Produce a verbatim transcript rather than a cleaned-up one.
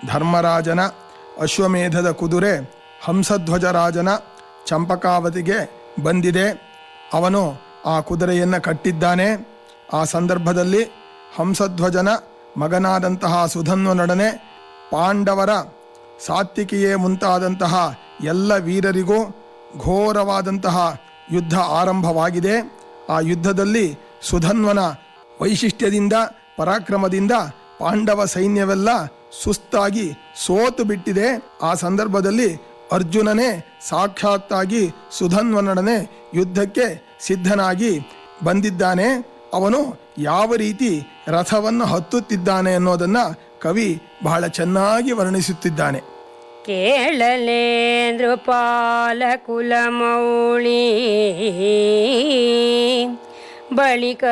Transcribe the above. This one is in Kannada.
ಧರ್ಮರಾಜನ ಅಶ್ವಮೇಧದ ಕುದುರೆ ಹಂಸಧ್ವಜರಾಜನ ಚಂಪಕಾವತಿಗೆ ಬಂದಿದೆ. ಅವನು ಆ ಕುದುರೆಯನ್ನು ಕಟ್ಟಿದ್ದಾನೆ. ಆ ಸಂದರ್ಭದಲ್ಲಿ ಹಂಸಧ್ವಜನ ಮಗನಾದಂತಹ ಸುಧನ್ವನೊಡನೆ ಪಾಂಡವರ ಸಾತ್ವಿಕಿಯೇ ಮುಂತಾದಂತಹ ಎಲ್ಲ ವೀರರಿಗೂ ಘೋರವಾದಂತಹ ಯುದ್ಧ ಆರಂಭವಾಗಿದೆ. ಆ ಯುದ್ಧದಲ್ಲಿ ಸುಧನ್ವನ ವೈಶಿಷ್ಟ್ಯದಿಂದ ಪರಾಕ್ರಮದಿಂದ ಪಾಂಡವ ಸೈನ್ಯವೆಲ್ಲ ಸುಸ್ತಾಗಿ ಸೋತು ಬಿಟ್ಟಿದೆ. ಆ ಸಂದರ್ಭದಲ್ಲಿ ಅರ್ಜುನನೇ ಸಾಕ್ಷಾತ್ತಾಗಿ ಸುಧನ್ವನೊಡನೆ ಯುದ್ಧಕ್ಕೆ ಸಿದ್ಧನಾಗಿ ಬಂದಿದ್ದಾನೆ. ಅವನು ಯಾವ ರೀತಿ ರಥವನ್ನು ಹತ್ತುತ್ತಿದ್ದಾನೆ ಅನ್ನೋದನ್ನು ಕವಿ ಬಹಳ ಚೆನ್ನಾಗಿ ವರ್ಣಿಸುತ್ತಿದ್ದಾನೆ. ಕೇಳಲೇ ನೃಪಾಲ ಕುಲಮೌಳಿ ಬಳಿಕ